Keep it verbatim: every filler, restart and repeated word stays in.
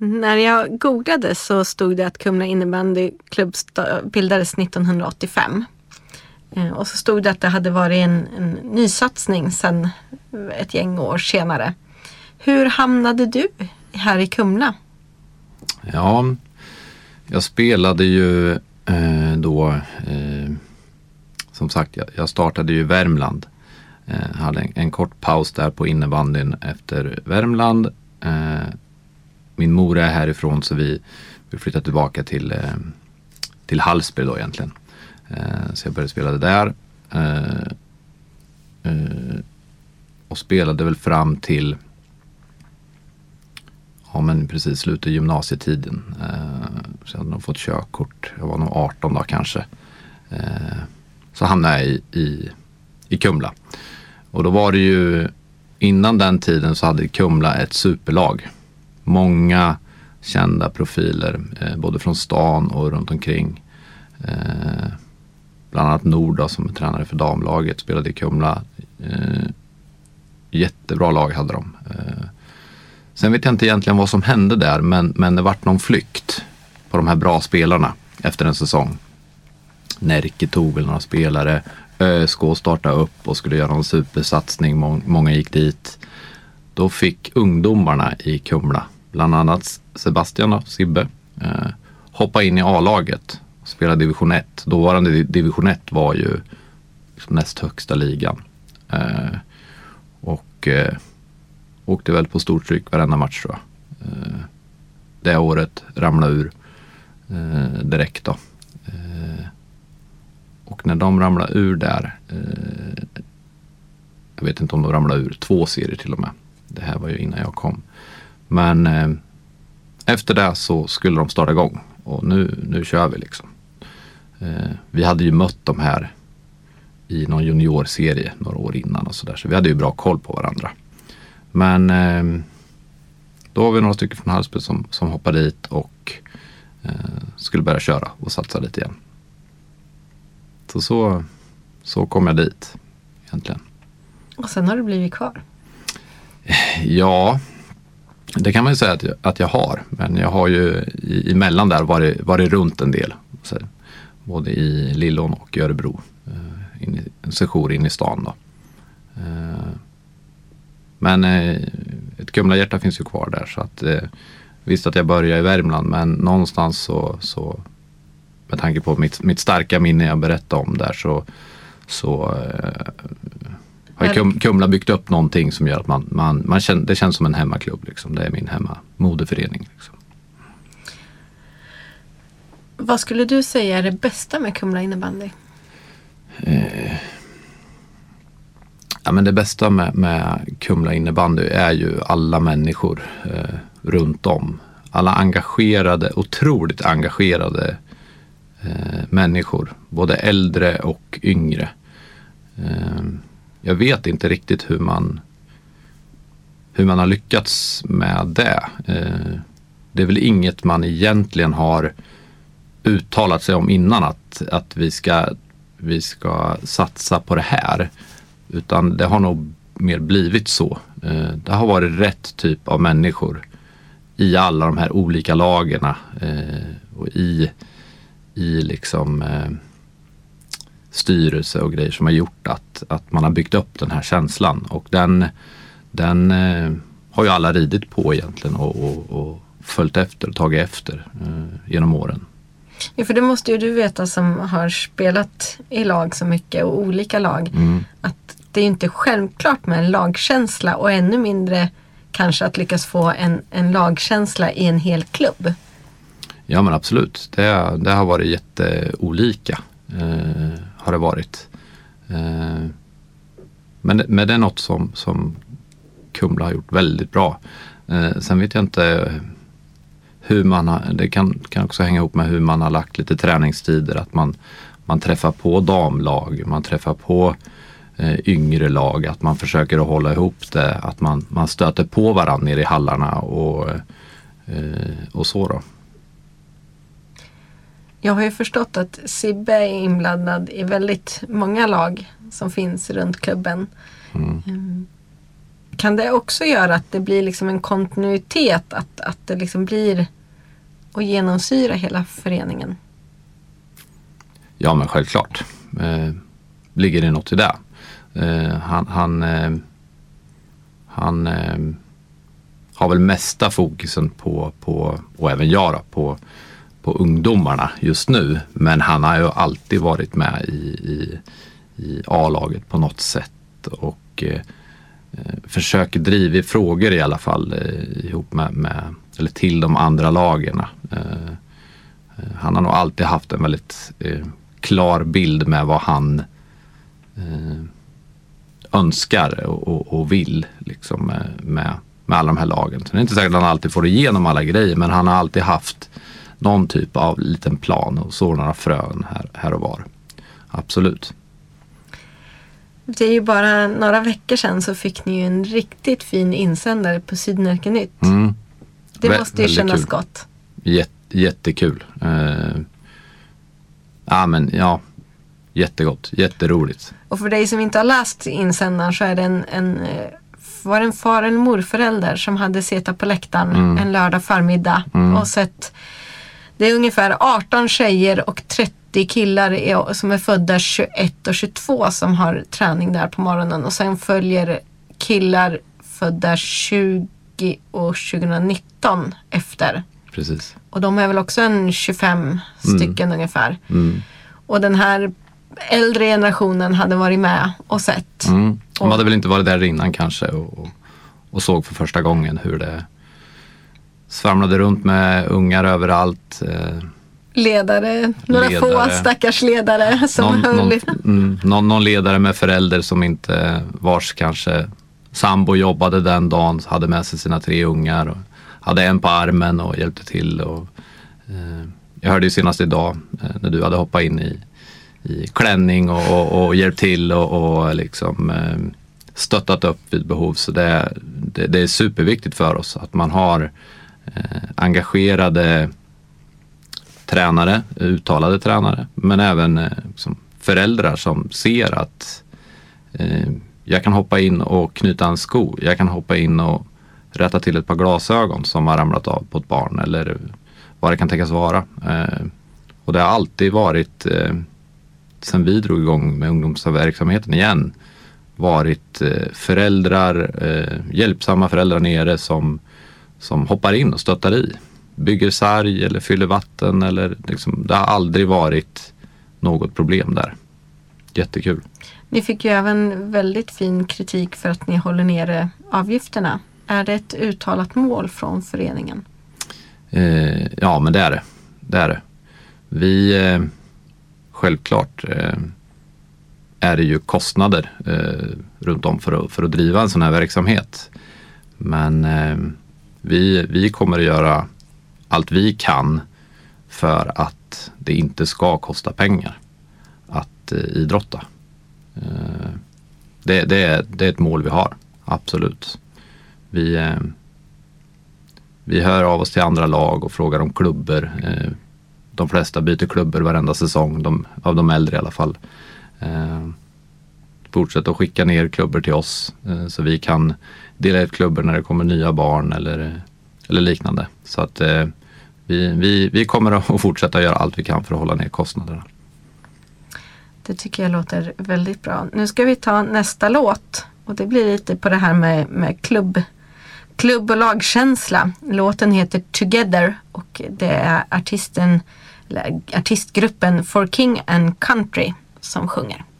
När jag googlade så stod det att Kumla innebandyklubb bildades nittonhundraåttiofem. Och så stod det att det hade varit en, en nysatsning sedan ett gäng år senare. Hur hamnade du här i Kumla? Ja, jag spelade ju eh, då, eh, som sagt, jag, jag startade ju i Värmland. Eh, hade en, en kort paus där på innebandyn efter Värmland. Eh, min mor är härifrån så vi, vi flyttade tillbaka till, eh, till Hallsberg då egentligen. Eh, så jag började spela det där. Eh, eh, och spelade väl fram till ja men precis slutet gymnasietiden. Eh, så jag hade nog fått körkort. Jag var nog arton då kanske. Eh, så hamnade jag i, i, i Kumla. Och då var det ju, innan den tiden så hade Kumla ett superlag. Många kända profiler, eh, både från stan och runt omkring. Eh, bland annat Nord som är tränare för damlaget spelade i Kumla. Eh, jättebra lag hade de. Eh, sen vet jag inte egentligen vad som hände där, men, men det vart någon flykt på de här bra spelarna efter en säsong. Närke tog väl några spelare. ÖSK startade upp och skulle göra en supersatsning. Må- många gick dit. Då fick ungdomarna i Kumla, bland annat Sebastian och Sibbe, eh, hoppa in i A-laget och spela division ett. Dåvarande division ett var ju liksom näst högsta ligan. Eh, och eh, åkte väl på stort tryck varenda match tror jag. Eh, det året ramlade ur eh, direkt då. Eh, och när de ramlade ur där, eh, jag vet inte om de ramlade ur två serier till och med. Det här var ju innan jag kom. Men eh, efter det så skulle de starta igång. Och nu, nu kör vi liksom. Eh, vi hade ju mött de här i någon juniorserie några år innan och sådär. Så vi hade ju bra koll på varandra. Men eh, då var vi några stycken från Hallsberg som, som hoppade dit och eh, skulle börja köra och satsa lite igen. Så, så, så kom jag dit egentligen. Och sen har du blivit kvar? Ja, det kan man ju säga att jag, att jag har. Men jag har ju i, emellan där varit, varit runt en del. Så, både i Lillån och i Örebro. Eh, in i, en session in i stan då. Eh, men eh, ett Kumla-hjärta finns ju kvar där. Så att, eh, visst att jag började i Värmland. Men någonstans så, så med tanke på mitt, mitt starka minne jag berättade om där så, så eh, har Kum, Kumla byggt upp någonting som gör att man, man, man känner, det känns som en hemmaklubb liksom. Det är min hemma modeförening liksom. Vad skulle du säga är det bästa med Kumla innebandy? Eh, ja men det bästa med, med Kumla innebandy är ju alla människor eh, runt om. Alla engagerade, otroligt engagerade eh, människor. Både äldre och yngre. Eh, Jag vet inte riktigt hur man hur man har lyckats med det. Eh, det är väl inget man egentligen har uttalat sig om innan att, att vi ska, vi ska satsa på det här. Utan det har nog mer blivit så. Eh, det har varit rätt typ av människor i alla de här olika lagerna eh, och i, i liksom eh, styrelse och grejer som har gjort att, att man har byggt upp den här känslan. Och den, den eh, har ju alla ridit på egentligen och, och, och följt efter och tagit efter eh, genom åren. Ja, för det måste ju du veta som har spelat i lag så mycket och olika lag. Mm. Att det är ju inte självklart med en lagkänsla och ännu mindre kanske att lyckas få en, en lagkänsla i en hel klubb. Ja men absolut. Det, det har varit jätteolika. Eh, har det varit. Eh, men, men det är något som, som Kumla har gjort väldigt bra. Eh, sen vet jag inte hur man har, det kan, kan också hänga ihop med hur man har lagt lite träningstider. Att man, man träffar på damlag, man träffar på eh, yngre lag. Att man försöker att hålla ihop det. Att man, man stöter på varandra nere i hallarna och, eh, och så då. Jag har ju förstått att Sibbe är inblandad i väldigt många lag som finns runt klubben. Mm. kan det också göra att det blir liksom en kontinuitet, att, att det liksom blir och genomsyra hela föreningen? Ja, men självklart. Eh, ligger det något i det. Eh, han han, eh, han eh, har väl mesta fokusen på, på och även jag då, på, på ungdomarna just nu. Men han har ju alltid varit med i, i, i A-laget på något sätt och eh, försöker driva frågor i alla fall eh, ihop med, med eller till de andra lagen. Eh, han har nog alltid haft en väldigt eh, klar bild med vad han eh, önskar och, och, och vill liksom, med, med, med alla de här lagen. Så det är inte säkert att han alltid får igenom alla grejer, men han har alltid haft någon typ av liten plan och så några frön här, här och var. Absolut. Det är ju bara några veckor sedan så fick ni ju en riktigt fin insändare på Sydnärke Nytt. Mm. Det Vä- måste ju kännas kul. gott. Jät- jättekul. Uh, ja, men ja, jättegott, jätteroligt. Och för dig som inte har läst insändaren så är det en, en var en far eller morförälder som hade suttit på läktaren mm. en lördag förmiddag mm. och sett, det är ungefär arton tjejer och trettio killar som är födda tjugoett och tjugotvå som har träning där på morgonen, och sen följer killar födda tjugo och tjugonitton efter. Precis. Och de är väl också en tjugofem stycken mm. ungefär. Mm. Och den här äldre generationen hade varit med och sett. Mm. De hade väl inte varit där innan kanske och, och, och såg för första gången hur det svamlade runt med ungar överallt. Eh, ledare, några ledare. få stackars ledare som någon, höll. Någon, mm, någon, någon ledare med förälder som inte vars kanske sambo jobbade den dagen, hade med sig sina tre ungar och hade en på armen och hjälpte till. Och, eh, jag hörde ju senast idag eh, när du hade hoppat in i i klänning och, och, och hjälpt till och, och liksom eh, stöttat upp vid behov. Så det, det, det är superviktigt för oss att man har eh, engagerade tränare, uttalade tränare, men även eh, liksom föräldrar som ser att eh, jag kan hoppa in och knyta en sko. Jag kan hoppa in och rätta till ett par glasögon som har ramlat av på ett barn eller vad det kan tänkas vara. Eh, och det har alltid varit eh, sen vi drog igång med ungdomsverksamheten igen, varit eh, föräldrar, eh, hjälpsamma föräldrar nere som, som hoppar in och stöttar i. Bygger sarg eller fyller vatten. Eller liksom, det har aldrig varit något problem där. Jättekul. Ni fick ju även väldigt fin kritik för att ni håller nere avgifterna. Är det ett uttalat mål från föreningen? Eh, ja, men det är det. Det är det. Vi... Eh, Självklart eh, är det ju kostnader eh, runt om för att, för att driva en sån här verksamhet. Men eh, vi, vi kommer att göra allt vi kan för att det inte ska kosta pengar att eh, idrotta. Eh, det, det, är, det är ett mål vi har, absolut. Vi, eh, vi hör av oss till andra lag och frågar om klubbor. Eh, De flesta byter klubbar varenda säsong, de, av de äldre i alla fall. Eh, fortsätter att skicka ner klubbor till oss eh, så vi kan dela ut klubbor när det kommer nya barn eller, eller liknande. Så att eh, vi, vi, vi kommer att fortsätta göra allt vi kan för att hålla ner kostnaderna. Det tycker jag låter väldigt bra. Nu ska vi ta nästa låt och det blir lite på det här med, med klubb, klubb och lagkänsla. Låten heter Together och det är artisten, eller artistgruppen For King and Country som sjunger.